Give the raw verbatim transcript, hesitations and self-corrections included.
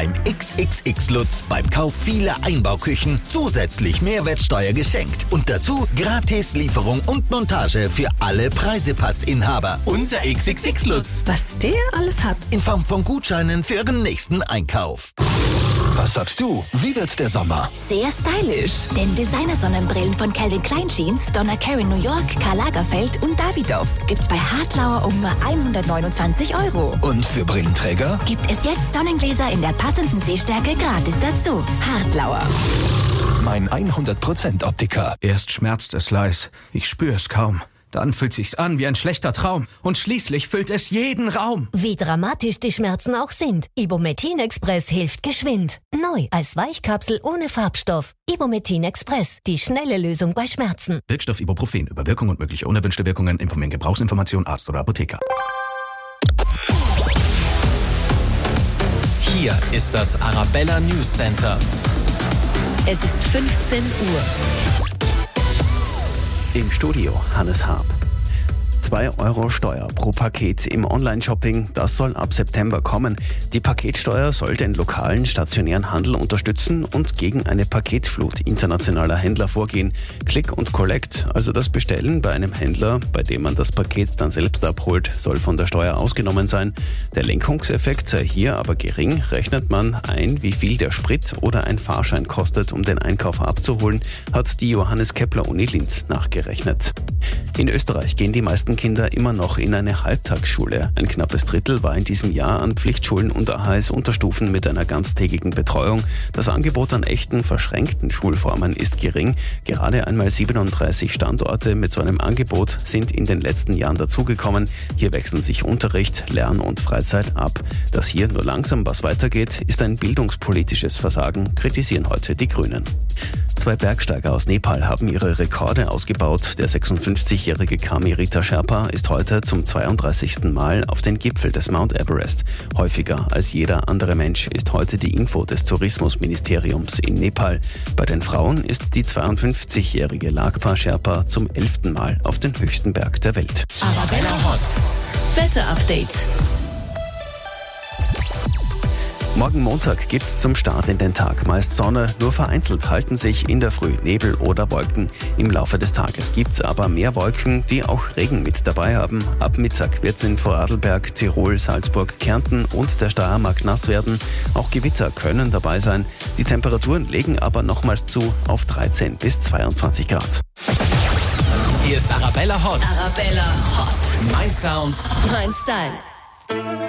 beim X X X Lutz beim Kauf vieler Einbauküchen zusätzlich Mehrwertsteuer geschenkt. Und dazu gratis Lieferung und Montage für alle Preisepassinhaber. Unser X X X Lutz. Was der alles hat. In Form von Gutscheinen für Ihren nächsten Einkauf. Was sagst du? Wie wird der Sommer? Sehr stylisch. Denn Designer-Sonnenbrillen von Calvin Klein Jeans, Donna Karan New York, Karl Lagerfeld und Davidoff gibt's bei Hartlauer um nur hundertneunundzwanzig Euro. Und für Brillenträger? Gibt es jetzt Sonnengläser in der passenden Sehstärke gratis dazu. Hartlauer. Mein hundert Prozent Optiker. Erst schmerzt es leis, ich spür's kaum. Dann fühlt sich's an wie ein schlechter Traum. Und schließlich füllt es jeden Raum. Wie dramatisch die Schmerzen auch sind. Ibumetin Express hilft geschwind. Neu als Weichkapsel ohne Farbstoff. Ibumetin Express, die schnelle Lösung bei Schmerzen. Wirkstoff Ibuprofen. Über Wirkung und mögliche unerwünschte Wirkungen informieren Gebrauchsinformation Arzt oder Apotheker. Hier ist das Arabella News Center. Es ist fünfzehn Uhr. Im Studio Hannes Harb. zwei Euro Steuer pro Paket im Online-Shopping, das soll ab September kommen. Die Paketsteuer soll den lokalen stationären Handel unterstützen und gegen eine Paketflut internationaler Händler vorgehen. Click und Collect, also das Bestellen bei einem Händler, bei dem man das Paket dann selbst abholt, soll von der Steuer ausgenommen sein. Der Lenkungseffekt sei hier aber gering, rechnet man ein, wie viel der Sprit oder ein Fahrschein kostet, um den Einkauf abzuholen, hat die Johannes Kepler Uni Linz nachgerechnet. In Österreich gehen die meisten Kinder immer noch in eine Halbtagsschule. Ein knappes Drittel war in diesem Jahr an Pflichtschulen und A H S-Unterstufen mit einer ganztägigen Betreuung. Das Angebot an echten, verschränkten Schulformen ist gering. Gerade einmal siebenunddreißig Standorte mit so einem Angebot sind in den letzten Jahren dazugekommen. Hier wechseln sich Unterricht, Lern- und Freizeit ab. Dass hier nur langsam was weitergeht, ist ein bildungspolitisches Versagen, kritisieren heute die Grünen. Zwei Bergsteiger aus Nepal haben ihre Rekorde ausgebaut. Der sechsundfünfzigjährige Kami Rita Sherpa ist heute zum zweiunddreißigsten Mal auf den Gipfel des Mount Everest. Häufiger als jeder andere Mensch ist heute die Info des Tourismusministeriums in Nepal. Bei den Frauen ist die zweiundfünfzigjährige Lagpa Sherpa zum elften Mal auf den höchsten Berg der Welt. Arabella Hot. Wetter-Update. Morgen Montag gibt's zum Start in den Tag meist Sonne, nur vereinzelt halten sich in der Früh Nebel oder Wolken. Im Laufe des Tages gibt's aber mehr Wolken, die auch Regen mit dabei haben. Ab Mittag wird's in Vorarlberg, Tirol, Salzburg, Kärnten und der Steiermark nass werden. Auch Gewitter können dabei sein. Die Temperaturen legen aber nochmals zu auf dreizehn bis zweiundzwanzig Grad. Hier ist Arabella Hot. Arabella Hot. Mein Sound. Mein Style.